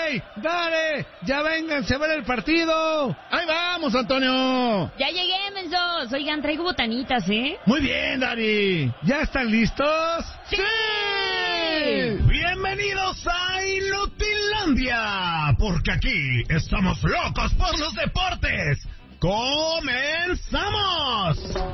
¡Ey! ¡Dale! ¡Ya vénganse a ver el partido! ¡Ahí vamos, Antonio! Ya llegué, mensos. Oigan, traigo botanitas, ¿eh? Muy bien, Dari. ¿Ya están listos? ¡Sí! Bienvenidos a Inutilandia, porque aquí estamos locos por los deportes. ¡Comenzamos!